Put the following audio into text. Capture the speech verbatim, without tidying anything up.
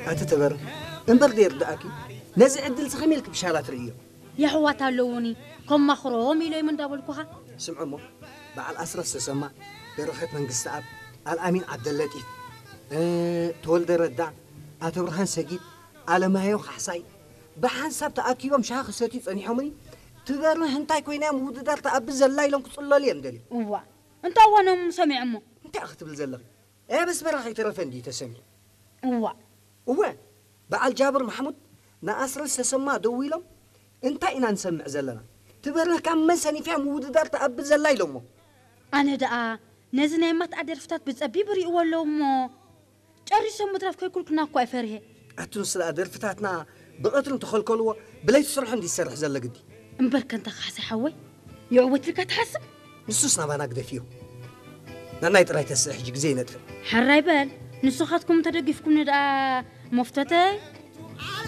أتتبر انبر دير داكي نزع الدل سخميلك بشارات رئيه يا حوات اللوني كم مخروم إلي من دابلكوها سمعوا مو بعد أسرة سسمع برخة من قصة أب الأمين عبد اللطيف أه تولد ردع أتبرهن سجيد على ما يوخ حساي بحن سبت أكيد مشاخ ستيف أني حمري تبرنا هنتاي كوينا مود دار تأب زلاي لهم كصلا لي أمدلي وا أنت وانا سمع مو أنت أخت بالزلا إيه بس برخة ترفندي تسمع وا وا بعد جابر محمود نأسر سسمع دويلهم أنت إنا نسمع زلنا تبرنا كم مسني فيها مود دار تأب زلاي لهم أنا دا نزنا ما تقدر فتات بتأبي بري ولا مو جاري سو مترف كي كل كنا كوي فريه أتونس لا أدر فتاتنا بقتل تخل كلوا بلا يسرح عندي سرح زلا قدي مبرك أنت خاص حوي يعوت لك تحسب نسوسنا ما نقدر فيه نانا يتراي تسرح جيك زينة حراي بال نسخاتكم تدقفكم دا مفتتي